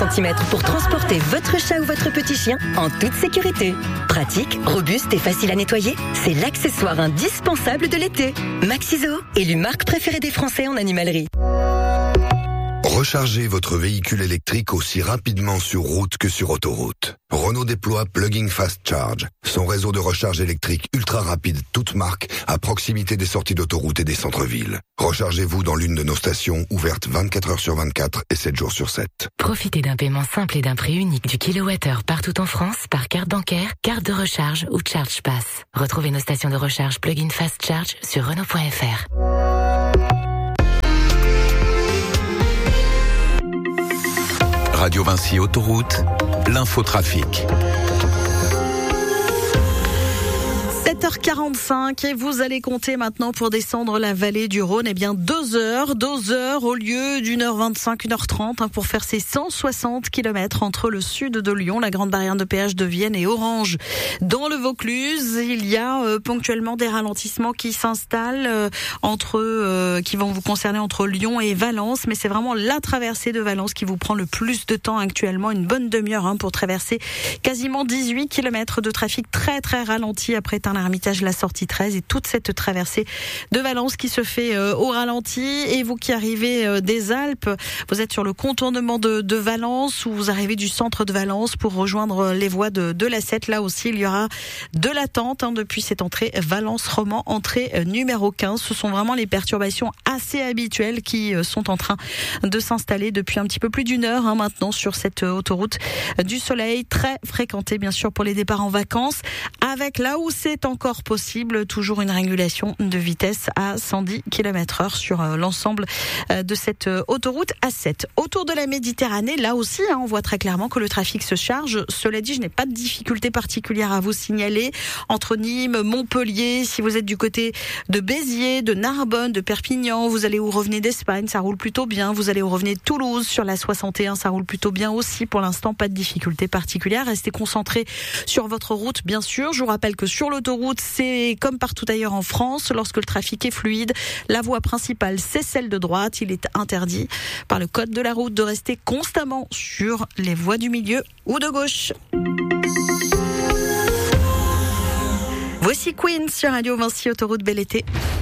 cm pour transporter votre chat ou votre petit chien en toute sécurité. Pratique, robuste et facile à nettoyer, c'est l'accessoire indispensable de l'été. Maxiso, élu marque préférée des Français en animalerie. Rechargez votre véhicule électrique aussi rapidement sur route que sur autoroute. Renault déploie Plug-in Fast Charge, son réseau de recharge électrique ultra rapide toute marque à proximité des sorties d'autoroute et des centres-villes. Rechargez-vous dans l'une de nos stations ouvertes 24 heures sur 24 et 7 jours sur 7. Profitez d'un paiement simple et d'un prix unique du kilowattheure partout en France par carte bancaire, carte de recharge ou Charge Pass. Retrouvez nos stations de recharge Plug-in Fast Charge sur Renault.fr. Radio Vinci Autoroute, l'infotrafic. 7h45 et vous allez compter maintenant pour descendre la vallée du Rhône, 2 heures au lieu d'1h25, 1h30 pour faire ces 160 km entre le sud de Lyon, la grande barrière de péage de Vienne et Orange. Dans le Vaucluse, il y a ponctuellement des ralentissements qui s'installent qui vont vous concerner entre Lyon et Valence, mais c'est vraiment la traversée de Valence qui vous prend le plus de temps actuellement, une bonne demi-heure pour traverser quasiment 18 km de trafic très très ralenti après Tain-l'Hermitage, la sortie 13 et toute cette traversée de Valence qui se fait au ralenti. Et vous qui arrivez des Alpes, vous êtes sur le contournement de Valence ou vous arrivez du centre de Valence pour rejoindre les voies de la 7. Là aussi, il y aura de l'attente depuis cette entrée Valence-Romans, entrée numéro 15. Ce sont vraiment les perturbations assez habituelles qui sont en train de s'installer depuis un petit peu plus d'une heure maintenant sur cette autoroute du Soleil, très fréquentée bien sûr pour les départs en vacances, avec là où c'est encore possible, toujours une régulation de vitesse à 110 km/h sur l'ensemble de cette autoroute A7. Autour de la Méditerranée, là aussi, on voit très clairement que le trafic se charge. Cela dit, je n'ai pas de difficulté particulière à vous signaler. Entre Nîmes, Montpellier, si vous êtes du côté de Béziers, de Narbonne, de Perpignan, vous allez ou revenez d'Espagne, ça roule plutôt bien. Vous allez ou revenez de Toulouse, sur la 61, ça roule plutôt bien aussi. Pour l'instant, pas de difficulté particulière. Restez concentrés sur votre route, bien sûr. Je vous rappelle que sur l'autoroute, c'est comme partout ailleurs en France, lorsque le trafic est fluide, la voie principale, c'est celle de droite. Il est interdit par le code de la route de rester constamment sur les voies du milieu ou de gauche. Voici Queen sur Radio Vinci Autoroute, bel été.